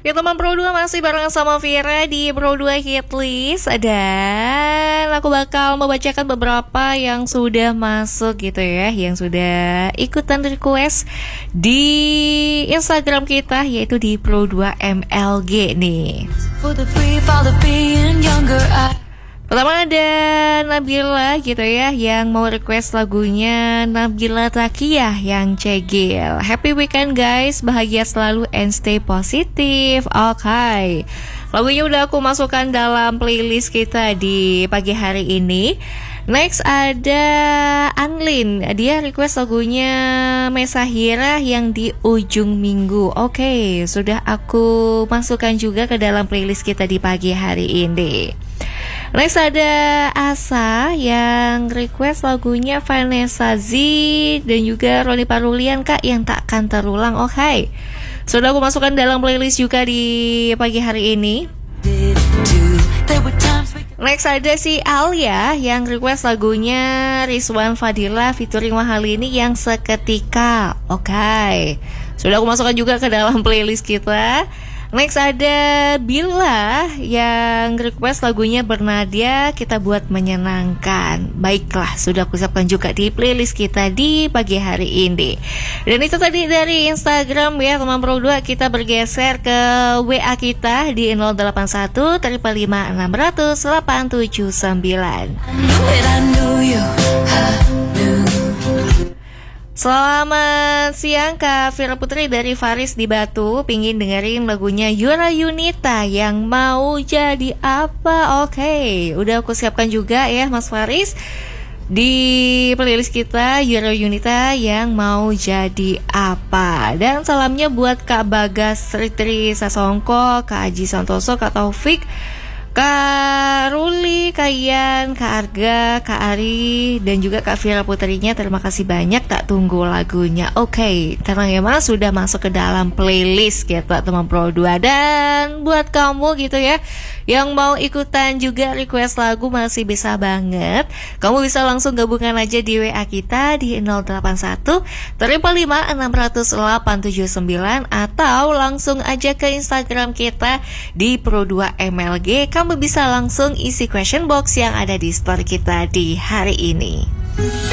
Ya teman Pro 2 masih bareng sama Vira di Pro 2 Hitlist. Dan aku bakal membacakan beberapa yang sudah masuk gitu ya, yang sudah ikutan request di Instagram kita, yaitu di Pro 2 MLG nih. Pertama ada Nabila gitu ya, yang mau request lagunya Nabila Takiyah yang Cegil. Happy weekend guys, bahagia selalu and stay positif. Oke, lagunya udah aku masukkan dalam playlist kita di pagi hari ini. Next ada Anlin, dia request lagunya Mesahira yang di ujung minggu. Oke, sudah aku masukkan juga ke dalam playlist kita di pagi hari ini. Next ada Asa yang request lagunya Vanessa Z dan juga Roni Parulian Kak yang takkan terulang. Oke, sudah aku masukkan dalam playlist juga di pagi hari ini. Next ada si Alia yang request lagunya Rizwan Fadila featuring Mahalini yang Seketika. Oke, sudah aku masukkan juga ke dalam playlist kita. Next ada Bila yang request lagunya Bernadia Kita Buat Menyenangkan. Baiklah, sudah aku siapkan juga di playlist kita di pagi hari ini. Dan itu tadi dari Instagram ya teman Pro 2. Kita bergeser ke WA kita di 081 355 600 879. Selamat siang Kak Vira Putri dari Faris di Batu, pingin dengerin lagunya Yura Yunita yang Mau Jadi Apa. Oke, udah aku siapkan juga ya Mas Faris di playlist kita Yura Yunita yang Mau Jadi Apa. Dan salamnya buat Kak Bagas Ritri Sasongko, Kak Aji Santoso, Kak Taufik, Kak Ruli, Kak Ian, Kak Arga, Kak Ari, dan juga Kak Vira Putrinya. Terima kasih banyak, tak tunggu lagunya. Oke, tenang ya Mas, sudah masuk ke dalam playlist kita teman Pro 2. Dan buat kamu gitu ya yang mau ikutan juga request lagu masih bisa banget. Kamu bisa langsung gabungan aja di WA kita di 081 355 600 879 atau langsung aja ke Instagram kita di Pro 2 MLG. Kamu bisa langsung isi question box yang ada di store kita di hari ini.